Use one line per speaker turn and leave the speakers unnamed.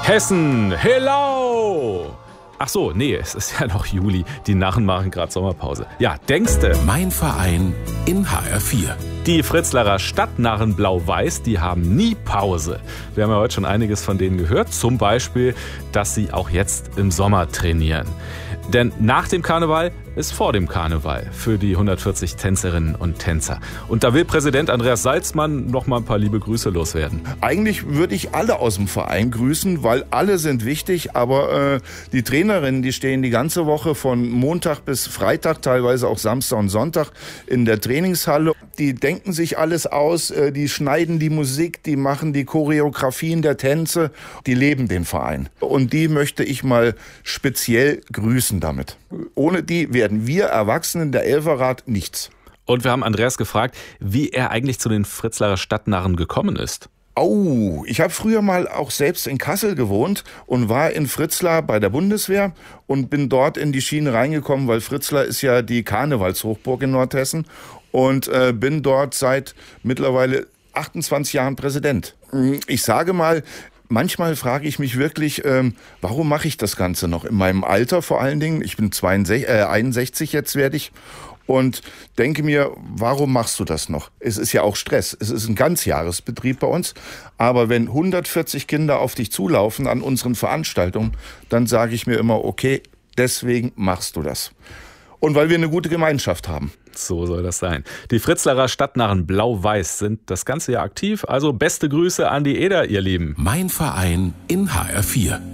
Hessen, hello! Ach so, nee, es ist ja noch Juli. Die Narren machen gerade Sommerpause. Ja, denkste.
Mein Verein in HR4.
Die Fritzlarer Stadtnarren Blau-Weiß, die haben nie Pause. Wir haben ja heute schon einiges von denen gehört. Zum Beispiel, dass sie auch jetzt im Sommer trainieren. Denn nach dem Karneval ist vor dem Karneval für die 140 Tänzerinnen und Tänzer. Und da will Präsident Andreas Salzmann noch mal ein paar liebe Grüße loswerden.
Eigentlich würde ich alle aus dem Verein grüßen, weil alle sind wichtig. Aber die Trainerinnen, die stehen die ganze Woche von Montag bis Freitag, teilweise auch Samstag und Sonntag in der Trainingshalle. Die denken sich alles aus, die schneiden die Musik, die machen die Choreografien der Tänze. Die leben den Verein. Und die möchte ich mal speziell grüßen damit. Ohne die werden wir Erwachsenen der Elferrat nichts.
Und wir haben Andreas gefragt, wie er eigentlich zu den Fritzlarer Stadtnarren gekommen ist.
Oh, ich habe früher mal auch selbst in Kassel gewohnt und war in Fritzlar bei der Bundeswehr und bin dort in die Schiene reingekommen, weil Fritzlar ist ja die Karnevalshochburg in Nordhessen und bin dort seit mittlerweile 28 Jahren Präsident. Ich sage mal, manchmal frage ich mich wirklich, warum mache ich das Ganze noch? In meinem Alter vor allen Dingen, ich bin 61 jetzt werde ich, und denke mir, warum machst du das noch? Es ist ja auch Stress. Es ist ein Ganzjahresbetrieb bei uns. Aber wenn 140 Kinder auf dich zulaufen an unseren Veranstaltungen, dann sage ich mir immer, okay, deswegen machst du das. Und weil wir eine gute Gemeinschaft haben.
So soll das sein. Die Fritzlarer Stadtnarren Blau-Weiß sind das ganze Jahr aktiv. Also beste Grüße an die Eder, ihr Lieben.
Mein Verein in HR4.